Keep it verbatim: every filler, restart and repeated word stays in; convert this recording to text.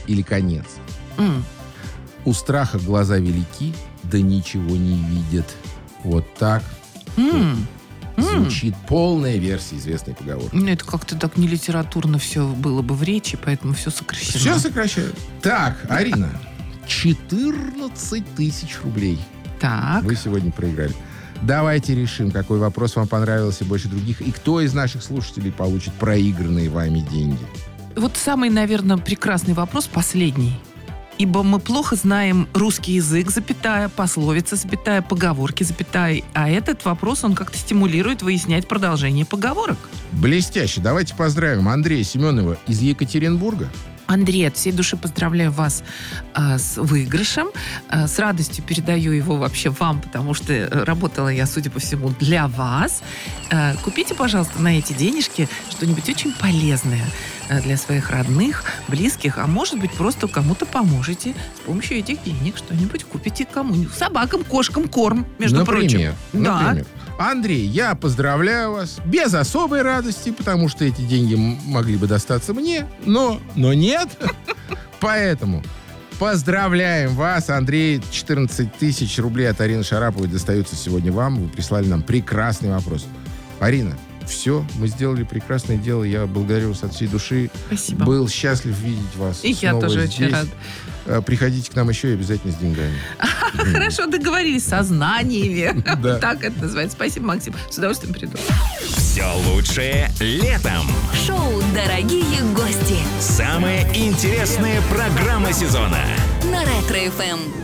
или конец? М. У страха глаза велики, да ничего не видят. Вот так М. звучит полная версия известной поговорки. Ну, это как-то так не литературно все было бы в речи, поэтому все сокращено. Все сокращают. Так, Арина, четырнадцать тысяч рублей Так. вы сегодня проиграли. Давайте решим, какой вопрос вам понравился больше других, и кто из наших слушателей получит проигранные вами деньги. Вот самый, наверное, прекрасный вопрос последний. Ибо мы плохо знаем русский язык, запятая, пословица, запятая, поговорки, запятая. А этот вопрос, он как-то стимулирует выяснять продолжение поговорок. Блестяще. Давайте поздравим Андрея Семенова из Екатеринбурга. Андрей, от всей души поздравляю вас а, с выигрышем. А, с радостью передаю его вообще вам, потому что работала я, судя по всему, для вас. А, купите, пожалуйста, на эти денежки что-нибудь очень полезное а, для своих родных, близких, а может быть, просто кому-то поможете. С помощью этих денег что-нибудь купите кому-нибудь. Собакам, кошкам корм, между Например, прочим. Да. например. Андрей, я поздравляю вас без особой радости, потому что эти деньги м- могли бы достаться мне, но, но нет. Поэтому поздравляем вас, Андрей. четырнадцать тысяч рублей от Арины Шараповой достаются сегодня вам. Вы прислали нам прекрасный вопрос. Арина, все, мы сделали прекрасное дело. Я благодарю вас от всей души. Спасибо. Был счастлив видеть вас. И я снова тоже здесь. очень рад. Э, Приходите к нам еще и обязательно с деньгами. Хорошо, договорились, со знаниями. Да. Так это называется. Спасибо, Максим. С удовольствием приду. Все лучшее летом. Шоу «Дорогие гости» Самая интересная программа сезона. на Ретро-эф эм.